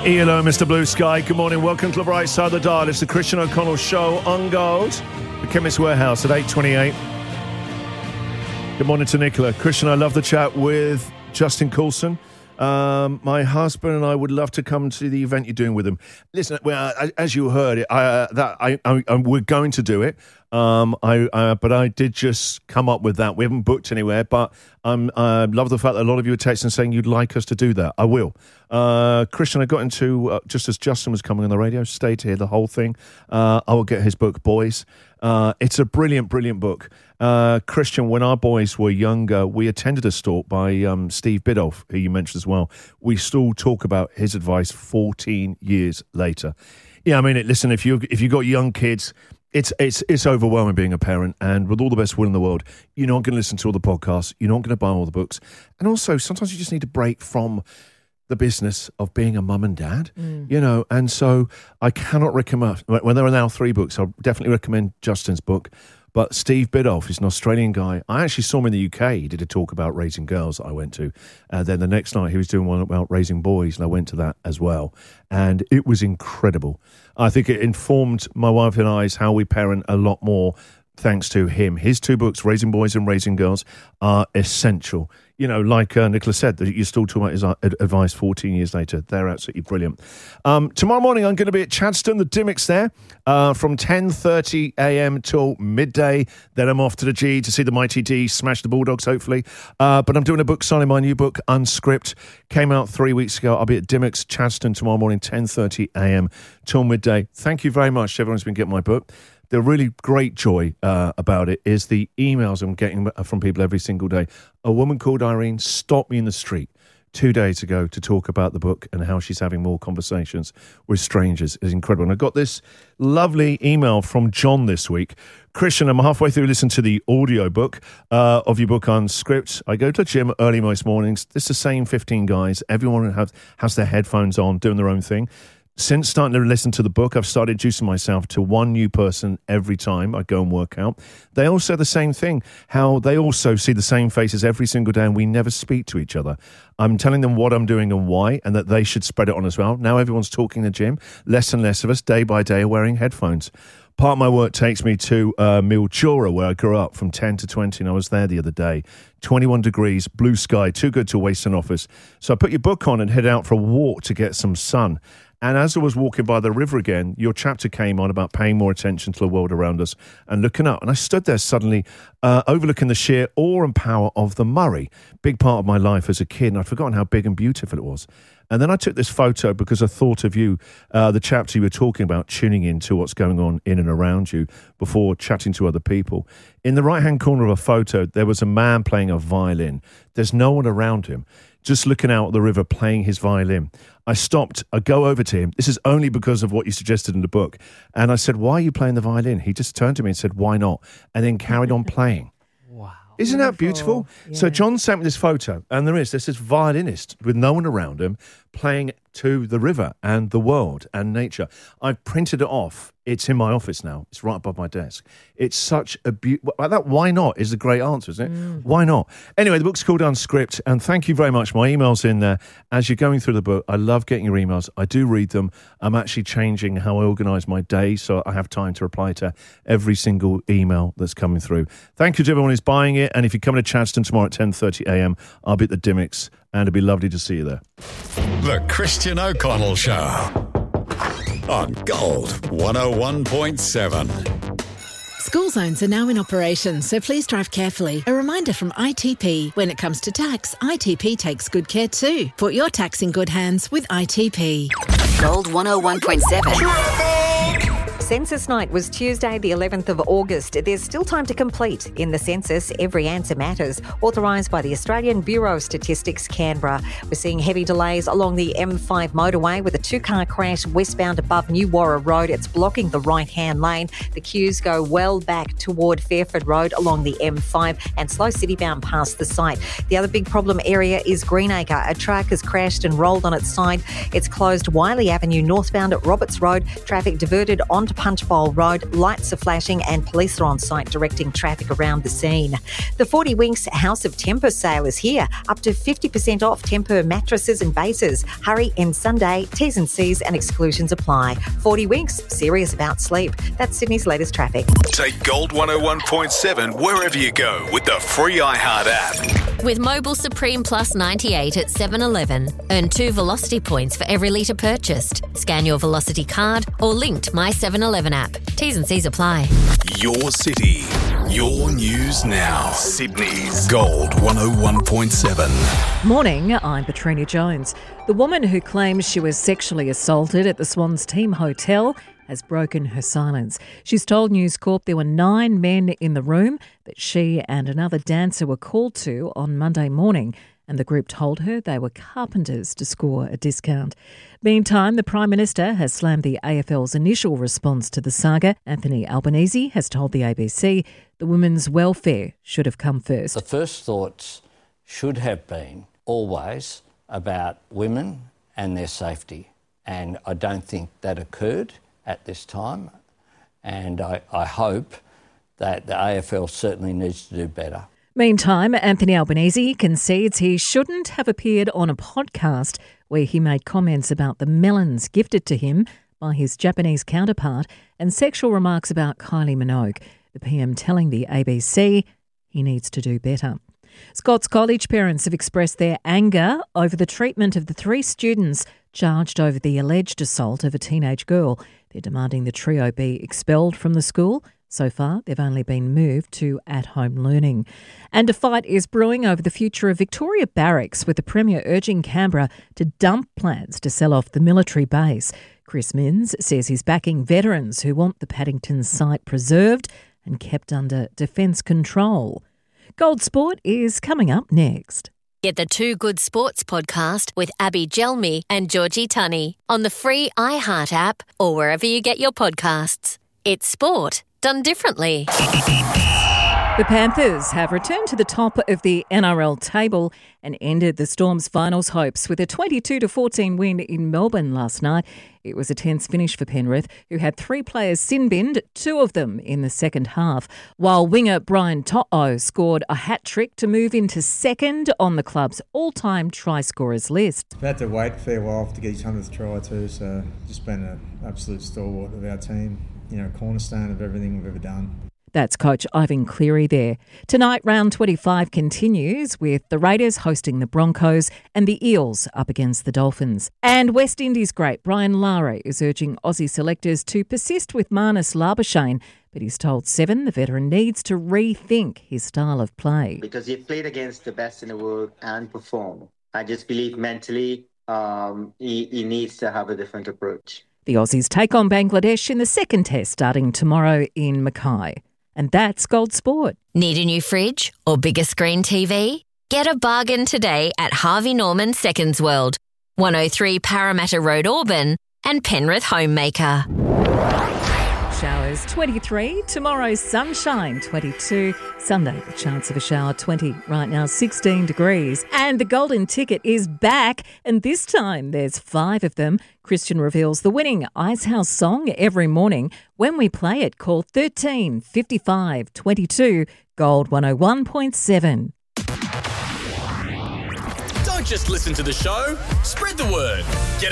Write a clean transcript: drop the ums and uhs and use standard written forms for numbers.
ELO, Mr. Blue Sky. Good morning. Welcome to the bright side of the dial. It's the Christian O'Connell Show on Gold, the Chemist Warehouse at 8:28. Good morning to Nicola. Christian, I love the chat with Justin Coulson. My husband and I would love to come to the event you're doing with him. Listen, well, as you heard, we're going to do it. But I did just come up with that. We haven't booked anywhere, but I love the fact that a lot of you are texting saying you'd like us to do that. I will. Christian, I got into, just as Justin was coming on the radio, stay to hear the whole thing. I will get his book, Boys. It's a brilliant, brilliant book. Christian, when our boys were younger, we attended a talk by Steve Biddulph, who you mentioned as well. We still talk about his advice 14 years later. Yeah, I mean, listen, if you got young kids, it's overwhelming being a parent, and with all the best will in the world, you're not going to listen to all the podcasts, you're not going to buy all the books, and also sometimes you just need a break from the business of being a mum and dad, you know, and so I cannot recommend, when there are now 3 books, I'll definitely recommend Justin's book, but Steve Biddulph is an Australian guy. I actually saw him in the UK. He did a talk about raising girls that I went to. Then the next night he was doing one about raising boys, and I went to that as well. And it was incredible. I think it informed my wife and I's how we parent a lot more thanks to him. His 2 books, Raising Boys and Raising Girls, are essential. You know, like Nicola said, that you're still talking about his advice 14 years later. They're absolutely brilliant. Tomorrow morning, I'm going to be at Chadstone, the Dimmicks there, from 10:30 a.m. till midday. Then I'm off to the G to see the Mighty D smash the Bulldogs, hopefully. But I'm doing a book signing. My new book, Unscript, came out 3 weeks ago. I'll be at Dimmicks, Chadstone tomorrow morning, 10:30 a.m. till midday. Thank you very much to everyone who's been getting my book. The really great joy about it is the emails I'm getting from people every single day. A woman called Irene stopped me in the street 2 days ago to talk about the book and how she's having more conversations with strangers. It's incredible. And I got this lovely email from John this week. Christian, I'm halfway through listening to the audio book of your book Unscript. I go to the gym early most mornings. It's the same 15 guys. Everyone has their headphones on, doing their own thing. Since starting to listen to the book, I've started introducing myself to one new person every time I go and work out. They all say the same thing, how they also see the same faces every single day and we never speak to each other. I'm telling them what I'm doing and why, and that they should spread it on as well. Now everyone's talking in the gym. Less and less of us, day by day, are wearing headphones. Part of my work takes me to Mildura, where I grew up, from 10 to 20, and I was there the other day. 21 degrees, blue sky, too good to waste an office. So I put your book on and head out for a walk to get some sun. And as I was walking by the river again, your chapter came on about paying more attention to the world around us and looking up. And I stood there suddenly overlooking the sheer awe and power of the Murray. Big part of my life as a kid, and I'd forgotten how big and beautiful it was. And then I took this photo because I thought of you, the chapter you were talking about, tuning in to what's going on in and around you before chatting to other people. In the right-hand corner of a photo, there was a man playing a violin. There's no one around him, just looking out at the river playing his violin. I stopped, I go over to him. This is only because of what you suggested in the book. And I said, why are you playing the violin? He just turned to me and said, why not? And then carried on playing. Wow. Isn't that beautiful? Yeah. So John sent me this photo, and there's this violinist with no one around him playing to the river and the world and nature. I've printed it off. It's in my office now. It's right above my desk. It's such a beautiful... That why not is the great answer, isn't it? Why not? Anyway, the book's called Unscript, and thank you very much. My email's in there. As you're going through the book, I love getting your emails. I do read them. I'm actually changing how I organise my day so I have time to reply to every single email that's coming through. Thank you to everyone who's buying it, and if you're coming to Chadstone tomorrow at 10:30 a.m, I'll be at the Dimmicks, and it'd be lovely to see you there. The Christian O'Connell Show on Gold 101.7. School zones are now in operation, so please drive carefully. A reminder from ITP, when it comes to tax, ITP takes good care too. Put your tax in good hands with ITP. Gold 101.7. Census night was Tuesday, the 11th of August. There's still time to complete. In the census, every answer matters. Authorised by the Australian Bureau of Statistics, Canberra. We're seeing heavy delays along the M5 motorway with a 2-car crash westbound above New Warra Road. It's blocking the right-hand lane. The queues go well back toward Fairford Road along the M5 and slow citybound past the site. The other big problem area is Greenacre. A truck has crashed and rolled on its side. It's closed Wiley Avenue northbound at Roberts Road. Traffic diverted onto Punchbowl Road. Lights are flashing and police are on site directing traffic around the scene. The 40 Winks House of Tempur sale is here. Up to 50% off Tempur mattresses and bases. Hurry in Sunday. T's and C's and exclusions apply. 40 Winks, serious about sleep. That's Sydney's latest traffic. Take Gold 101.7 wherever you go with the free iHeart app. With Mobile Supreme Plus 98 at 7-Eleven, earn 2 Velocity points for every litre purchased. Scan your Velocity card or link to My 7-Eleven app. T's and C's apply. Your city, your news now. Sydney's Gold 101.7. Morning, I'm Petrina Jones. The woman who claims she was sexually assaulted at the Swans Team Hotel has broken her silence. She's told News Corp there were 9 men in the room that she and another dancer were called to on Monday morning, and the group told her they were carpenters to score a discount. Meantime, the Prime Minister has slammed the AFL's initial response to the saga. Anthony Albanese has told the ABC the women's welfare should have come first. The first thoughts should have been always about women and their safety, and I don't think that occurred at this time, and I hope that the AFL certainly needs to do better. Meantime, Anthony Albanese concedes he shouldn't have appeared on a podcast where he made comments about the melons gifted to him by his Japanese counterpart and sexual remarks about Kylie Minogue. The PM telling the ABC he needs to do better. Scots College parents have expressed their anger over the treatment of the 3 students charged over the alleged assault of a teenage girl. They're demanding the trio be expelled from the school. So far, they've only been moved to at-home learning. And a fight is brewing over the future of Victoria Barracks, with the Premier urging Canberra to dump plans to sell off the military base. Chris Minns says he's backing veterans who want the Paddington site preserved and kept under defence control. Gold Sport is coming up next. Get the Two Good Sports podcast with Abby Gelmi and Georgie Tunney on the free iHeart app or wherever you get your podcasts. It's sport done differently. The Panthers have returned to the top of the NRL table and ended the Storm's finals hopes with a 22-14 win in Melbourne last night. It was a tense finish for Penrith, who had 3 players sin-binned, 2 of them in the second half, while winger Brian To'o scored a hat-trick to move into second on the club's all-time try-scorers list. We've had to wait a fair while to get his 100th try too, so just been an absolute stalwart of our team, cornerstone of everything we've ever done. That's coach Ivan Cleary there. Tonight, round 25 continues with the Raiders hosting the Broncos and the Eels up against the Dolphins. And West Indies great Brian Lara is urging Aussie selectors to persist with Marnus Labuschagne, but he's told Seven the veteran needs to rethink his style of play. Because he played against the best in the world and performed. I just believe mentally he needs to have a different approach. The Aussies take on Bangladesh in the second test starting tomorrow in Mackay. And that's Gold Sport. Need a new fridge or bigger screen TV? Get a bargain today at Harvey Norman Seconds World, 103 Parramatta Road, Auburn, and Penrith Homemaker. Showers 23, tomorrow's sunshine 22, Sunday the chance of a shower 20, right now 16 degrees. And the golden ticket is back, and this time there's 5 of them. Christian reveals the winning Icehouse song every morning when we play it. Call 13 55 22, Gold 101.7. Don't just listen to the show, spread the word. Get